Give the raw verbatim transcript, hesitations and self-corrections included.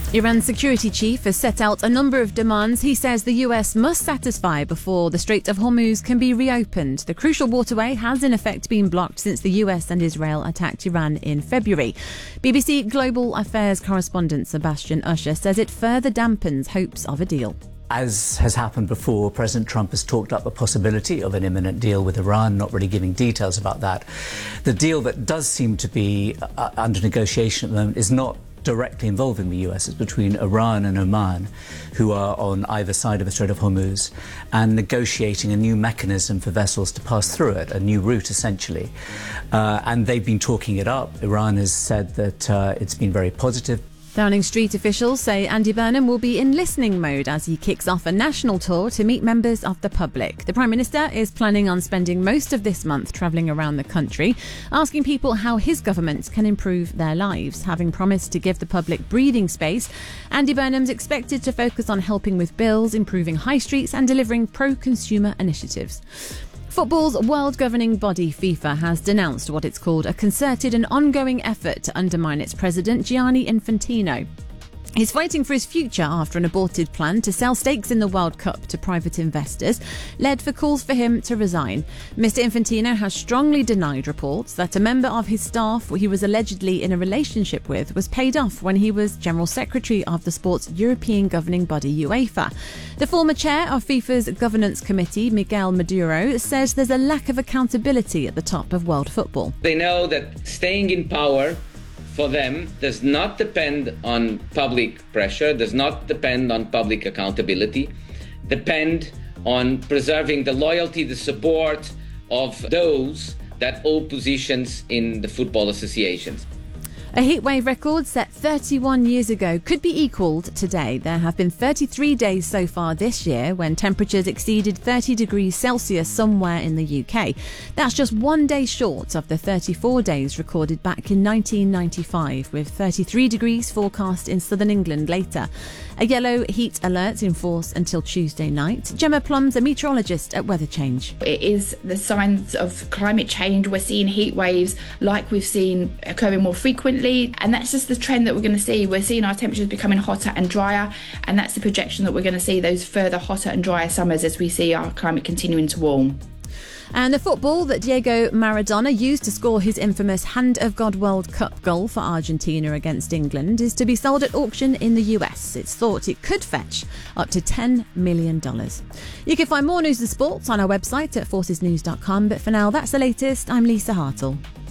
Iran's security chief has set out a number of demands he says the U S must satisfy before the Strait of Hormuz can be reopened. The crucial waterway has in effect been blocked since the U S and Israel attacked Iran in February. B B C Global Affairs correspondent Sebastian Usher says it further dampens hopes of a deal. As has happened before, President Trump has talked up the possibility of an imminent deal with Iran, not really giving details about that. The deal that does seem to be uh, under negotiation at the moment is not directly involving the U S. It's between Iran and Oman, who are on either side of the Strait of Hormuz, and negotiating a new mechanism for vessels to pass through it, a new route essentially. Uh, and they've been talking it up. Iran has said that uh, it's been very positive. Downing Street officials say Andy Burnham will be in listening mode as he kicks off a national tour to meet members of the public. The Prime Minister is planning on spending most of this month travelling around the country, asking people how his government can improve their lives. Having promised to give the public breathing space, Andy Burnham's expected to focus on helping with bills, improving high streets and delivering pro-consumer initiatives. Football's world governing body FIFA has denounced what it's called a concerted and ongoing effort to undermine its president Gianni Infantino. He's fighting for his future after an aborted plan to sell stakes in the World Cup to private investors led for calls for him to resign. Mister Infantino has strongly denied reports that a member of his staff he was allegedly in a relationship with was paid off when he was General Secretary of the sport's European governing body UEFA. The former chair of FIFA's governance committee, Miguel Maduro, says there's a lack of accountability at the top of world football. They know that staying in power for them does not depend on public pressure, does not depend on public accountability, depend on preserving the loyalty, the support of those that hold positions in the football associations. A heatwave record set thirty-one years ago could be equalled today. There have been thirty-three days so far this year when temperatures exceeded thirty degrees Celsius somewhere in the U K. That's just one day short of the thirty-four days recorded back in nineteen ninety-five, with thirty-three degrees forecast in southern England later. A yellow heat alert in force until Tuesday night. Gemma Plum's a meteorologist at Weather Change. It is the signs of climate change. We're seeing heat waves like we've seen occurring more frequently, and that's just the trend that we're going to see. We're seeing our temperatures becoming hotter and drier, and that's the projection that we're going to see those further hotter and drier summers as we see our climate continuing to warm. And the football that Diego Maradona used to score his infamous Hand of God World Cup goal for Argentina against England is to be sold at auction in the U S. It's thought it could fetch up to ten million dollars. You can find more news and sports on our website at forces news dot com, but for now, that's the latest. I'm Lisa Hartle.